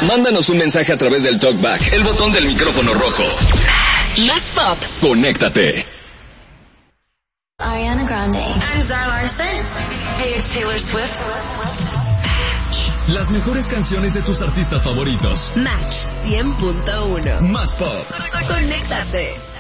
Mándanos un mensaje a través del TalkBack, el botón del micrófono rojo. Más pop. Conéctate. Ariana Grande. I'm Zara Larsson. Hey, it's Taylor Swift. Las mejores canciones de tus artistas favoritos. Match 100.1. Más pop. Conéctate.